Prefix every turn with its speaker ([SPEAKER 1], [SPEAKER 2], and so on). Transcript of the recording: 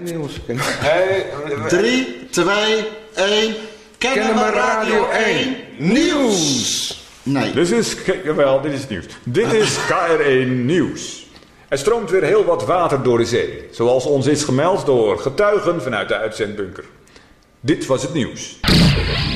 [SPEAKER 1] nieuws.
[SPEAKER 2] Hey,
[SPEAKER 1] 3, 2, 1. Kennemer Radio 1 Nieuws. Nee.
[SPEAKER 3] Dit is het nieuws. Dit is KR1 Nieuws. Er stroomt weer heel wat water door de zee. Zoals ons is gemeld door getuigen vanuit de uitzendbunker. Dit was het nieuws.